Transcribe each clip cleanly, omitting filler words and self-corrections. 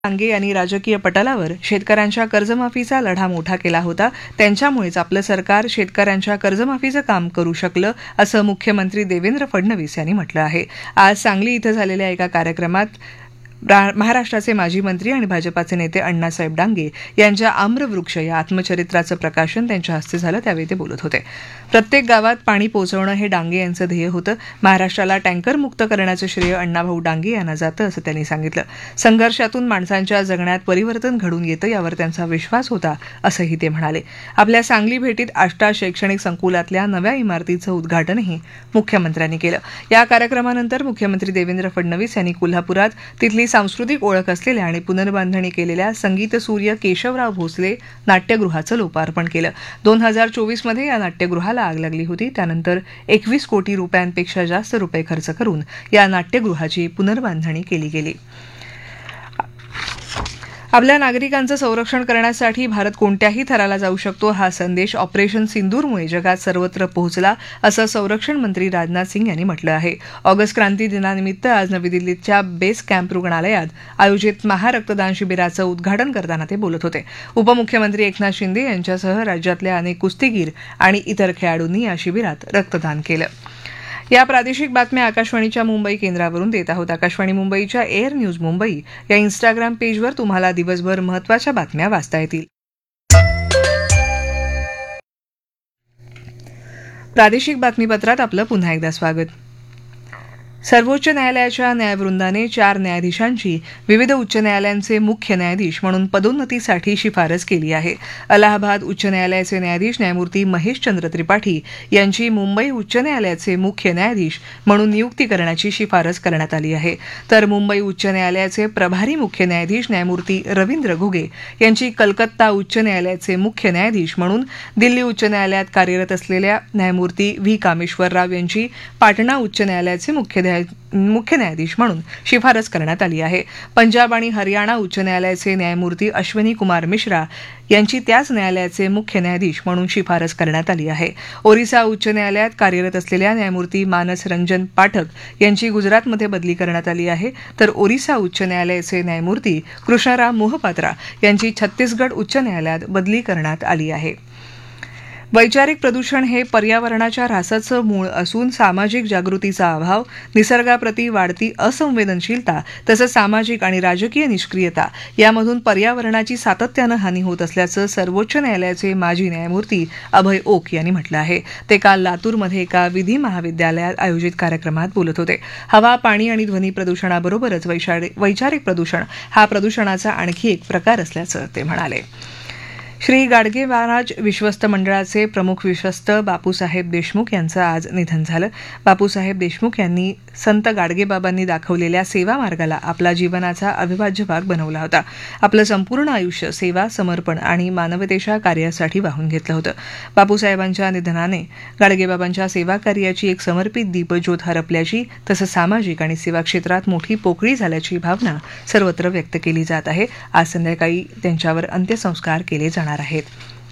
डांगे यांनी राजकीय पटलावर शेतकऱ्यांच्या कर्जमाफीचा लढा मोठा केला होता. त्यांच्यामुळेच आपलं सरकार शेतकऱ्यांच्या कर्जमाफीचं काम करू शकलं, असं मुख्यमंत्री देवेंद्र फडणवीस यांनी म्हटलं आहे. आज सांगली इथं झालेल्या एका कार्यक्रमात महाराष्ट्राचे माजी मंत्री आणि भाजपाचे नेते अण्णासाहेब डांगे यांच्या आम्रवृक्ष या आत्मचरित्राचं प्रकाशन त्यांच्या हस्ते झालं. त्यावेळी ते बोलत होते. प्रत्येक गावात पाणी पोहोचवणं हे डांगे यांचं ध्येय होतं. महाराष्ट्राला टँकर मुक्त करण्याचं श्रेय अण्णाभाऊ डांगे यांना जातं, असं त्यांनी सांगितलं. संघर्षातून माणसांच्या जगण्यात परिवर्तन घडून येतं यावर त्यांचा विश्वास होता, असंही ते म्हणाले. आपल्या सांगली भेटीत आष्टा शैक्षणिक संकुलातल्या नव्या इमारतीचं उद्घाटनही मुख्यमंत्र्यांनी केलं. या कार्यक्रमानंतर मुख्यमंत्री देवेंद्र फडणवीस यांनी कोल्हापुरात तिथली सांस्कृतिक ओळख असलेल्या आणि पुनर्बांधणी केलेल्या संगीत सूर्य केशवराव भोसले नाट्यगृहाचं लोकार्पण केलं. 2024 मध्ये या नाट्यगृहाला आग लागली होती. त्यानंतर 21 कोटी रुपयांपेक्षा जास्त रुपये खर्च करून या नाट्यगृहाची पुनर्बांधणी केली गेली. आपल्या नागरिकांचं संरक्षण करण्यासाठी भारत कोणत्याही थराला जाऊ शकतो, हा संदेश ऑपरेशन सिंदूरमुळे जगात सर्वत्र पोहोचला, असं संरक्षण मंत्री राजनाथ सिंग यांनी म्हटलं आहे. ऑगस्ट क्रांती दिनानिमित्त आज नवी दिल्लीच्या बेस कॅम्प रुग्णालयात आयोजित महारक्तदान शिबिराचं उद्घाटन करताना ते बोलत होते. उपमुख्यमंत्री एकनाथ शिंदे यांच्यासह राज्यातल्या अनेक कुस्तीगीर आणि इतर खेळाडूंनी या शिबिरात रक्तदान केलं. या प्रादेशिक बातम्या आकाशवाणीच्या मुंबई केंद्रावरून देत आहोत. आकाशवाणी मुंबईच्या एअर न्यूज मुंबई या इन्स्टाग्राम पेजवर तुम्हाला दिवसभर महत्त्वाच्या बातम्या वाचता येतील. प्रादेशिक बातमीपत्रात आपलं पुन्हा एकदा स्वागत. सर्वोच्च न्यायालयाच्या न्यायवृंदाने 4 न्यायाधीशांची विविध उच्च न्यायालयांचे मुख्य न्यायाधीश म्हणून पदोन्नतीसाठी शिफारस केली आहे. अलाहाबाद उच्च न्यायालयाचे न्यायाधीश न्यायमूर्ती महेशचंद्र त्रिपाठी यांची मुंबई उच्च न्यायालयाचे मुख्य न्यायाधीश म्हणून नियुक्ती करण्याची शिफारस करण्यात आली आहे. तर मुंबई उच्च न्यायालयाचे प्रभारी मुख्य न्यायाधीश न्यायमूर्ती रवींद्र घुगे यांची कलकत्ता उच्च न्यायालयाचे मुख्य न्यायाधीश म्हणून दिल्ली उच्च न्यायालयात कार्यरत असलेल्या न्यायमूर्ती व्ही कामेश्वरराव यांची पाटणा उच्च न्यायालयाचे मुख्य न्यायाधीश म्हणून शिफारस करण्यात आली आहे. पंजाब आणि हरियाणा उच्च न्यायालयाचे न्यायमूर्ती अश्विनी कुमार मिश्रा यांची त्याच न्यायालयाचे मुख्य न्यायाधीश म्हणून शिफारस करण्यात आली आहे. ओरिसा उच्च न्यायालयात कार्यरत असलेल्या न्यायमूर्ती मानस रंजन पाठक यांची गुजरातमध्ये बदली करण्यात आली आहे. तर ओरिसा उच्च न्यायालयाचे न्यायमूर्ती कृष्णराम मोहपात्रा यांची छत्तीसगड उच्च न्यायालयात बदली करण्यात आली आहे. वैचारिक प्रदूषण हे पर्यावरणाच्या ऱ्हासाचं मूळ असून सामाजिक जागृतीचा अभाव, निसर्गाप्रती वाढती असंवेदनशीलता तसंच सामाजिक आणि राजकीय निष्क्रियता यामधून पर्यावरणाची सातत्यानं हानी होत असल्याचं सर्वोच्च न्यायालयाचे माजी न्यायमूर्ती अभय ओक यांनी म्हटलं आहे. ते काल लातूरमध्ये एका विधी महाविद्यालयात आयोजित कार्यक्रमात बोलत होते. हवा, पाणी आणि ध्वनी प्रदूषणाबरोबरच वैचारिक प्रदूषण हा प्रदूषणाचा आणखी एक प्रकार असल्याचं ते म्हणाले. श्री गाडगे महाराज विश्वस्त मंडळाचे प्रमुख विश्वस्त बापूसाहेब देशमुख यांचं आज निधन झालं. बापूसाहेब देशमुख यांनी संत गाडगेबाबांनी दाखवलेल्या सेवा मार्गाला आपला जीवनाचा अविभाज्य भाग बनवला होता. आपलं संपूर्ण आयुष्य सेवा, समर्पण आणि मानवतेच्या कार्यासाठी वाहून घेतलं होतं. बापूसाहेबांच्या निधनाने गाडगेबाबांच्या सेवा कार्याची एक समर्पित दीपज्योत हरपल्याची तसंच सामाजिक आणि सेवा क्षेत्रात मोठी पोकळी झाल्याची भावना सर्वत्र व्यक्त केली जात आहे. आज संध्याकाळी त्यांच्यावर अंत्यसंस्कार केले जाणार आहेत.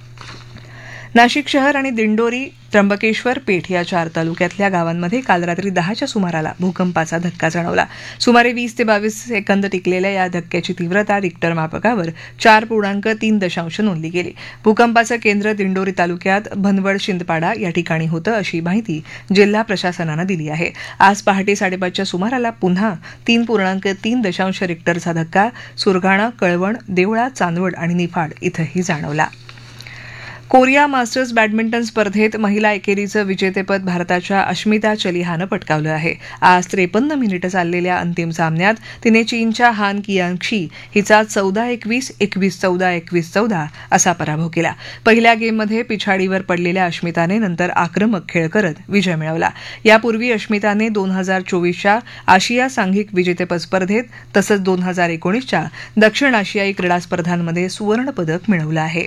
नाशिक शहर आणि दिंडोरी, त्र्यंबकेश्वर, पेठ या 4 तालुक्यातल्या गावांमध्ये काल रात्री 10च्या सुमाराला भूकंपाचा धक्का जाणवला. सुमारे 20 ते 22 सेकंद टिकलेल्या या धक्क्याची तीव्रता रिक्टर मापकावर 4.3 नोंदली गेली. भूकंपाचं केंद्र दिंडोरी तालुक्यात भनवड शिंदपाडा या ठिकाणी होतं, अशी माहिती जिल्हा प्रशासनानं दिली आहे. आज पहाटे 5:30च्या सुमाराला पुन्हा 3.3 रिक्टरचा धक्का सुरगाणा, कळवण, देवळा, चांदवड आणि निफाड इथंही जाणवला. कोरिया मास्टर्स बॅडमिंटन स्पर्धेत महिला एकेरीचं विजेतेपद भारताच्या अश्मिता चलिहानं पटकावलं आहे. आज 53 मिनिटं चाललेल्या अंतिम सामन्यात तिने चीनच्या हान कियांगशी हिचा 14-21, 21-14, 21-14 असा पराभव केला. पहिल्या गेममध्ये पिछाडीवर पडलेल्या अश्मिताने नंतर आक्रमक खेळ करत विजय मिळवला. यापूर्वी अश्मिताने 2024च्या आशिया सांघिक विजेतेपद स्पर्धेत तसंच 2019च्या दक्षिण आशियाई क्रीडा स्पर्धांमध्ये सुवर्णपदक मिळवलं आहे.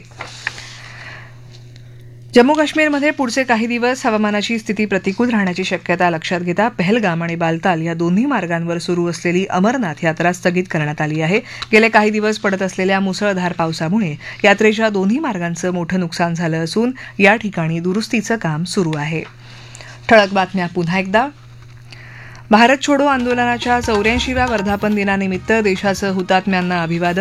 जम्मू काश्मीरमध्ये पुढचे काही दिवस हवामानाची स्थिती प्रतिकूल राहण्याची शक्यता लक्षात घेता पहलगाम आणि बालताल या दोन्ही मार्गांवर सुरू असलेली अमरनाथ यात्रा स्थगित करण्यात आली आहे. गेले काही दिवस पडत असलेल्या मुसळधार पावसामुळे यात्रेच्या दोन्ही मार्गांचं मोठं नुकसान झालं असून या ठिकाणी दुरुस्तीचं काम सुरू आहे. ठळक बातम्या पुन्हा एकदा. भारत छोडो आंदोलनाच्या 84व्या वर्धापन दिनानिमित्त देशाचं हुतात्म्यांना अभिवादन.